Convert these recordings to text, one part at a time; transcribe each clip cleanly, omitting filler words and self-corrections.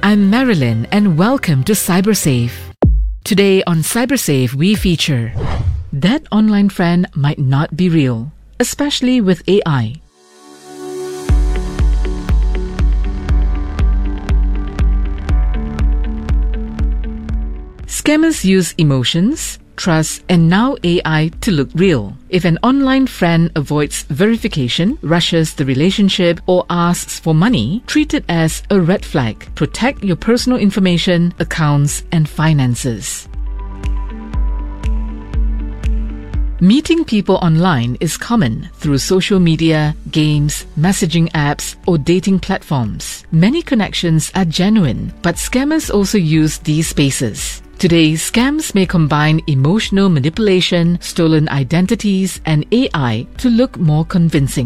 I'm Marilyn and welcome to CyberSafe. Today on CyberSafe we feature that online friend might not be real, especially with AI. Scammers use emotions, trust, and now AI to look real. If an online friend avoids verification, rushes the relationship, or asks for money, treat it as a red flag. Protect your personal information, accounts, and finances. Meeting people online is common through social media, games, messaging apps, or dating platforms. Many connections are genuine, but scammers also use these spaces. Today, scams may combine emotional manipulation, stolen identities, and AI to look more convincing.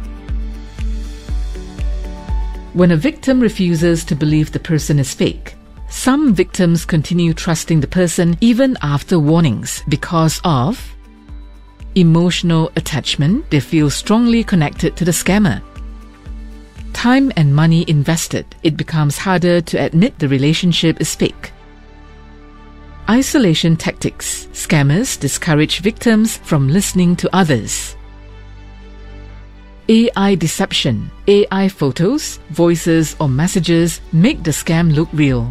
When a victim refuses to believe the person is fake, some victims continue trusting the person even after warnings because of emotional attachment. They feel strongly connected to the scammer. Time and money invested. It becomes harder to admit the relationship is fake. Isolation tactics. Scammers discourage victims from listening to others. AI deception. AI photos, voices, or messages make the scam look real.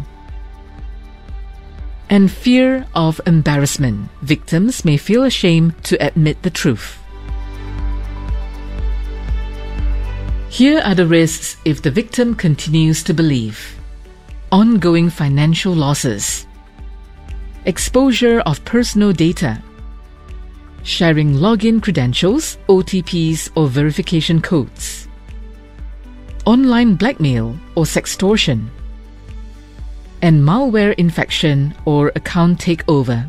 And fear of embarrassment. Victims may feel ashamed to admit the truth. Here are the risks if the victim continues to believe. Ongoing financial losses. Exposure of personal data. Sharing login credentials, OTPs, or verification codes. Online blackmail or sextortion. And malware infection or account takeover.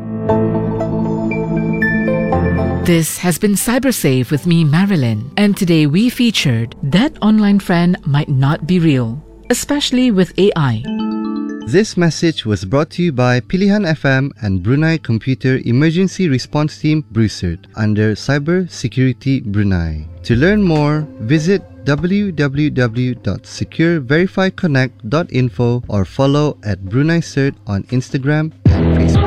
This has been CyberSafe with me, Marilyn, and today we featured that online friend might not be real, especially with AI. This message was brought to you by Pilihan FM and Brunei Computer Emergency Response Team BRUCERT under Cyber Security Brunei. To learn more, visit www.secureverifyconnect.info or follow @BruneiCert on Instagram and Facebook.